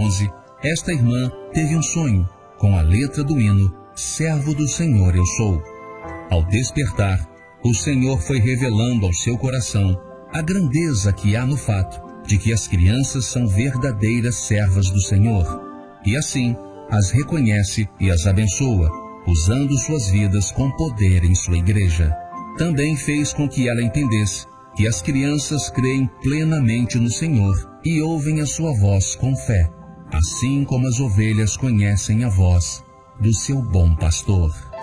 11, esta irmã teve um sonho com a letra do hino Servo do Senhor eu sou. Ao despertar, o Senhor foi revelando ao seu coração a grandeza que há no fato de que as crianças são verdadeiras servas do Senhor, e assim as reconhece e as abençoa, usando suas vidas com poder em sua igreja. Também fez com que ela entendesse que as crianças creem plenamente no Senhor e ouvem a sua voz com fé, assim como as ovelhas conhecem a voz do seu bom pastor.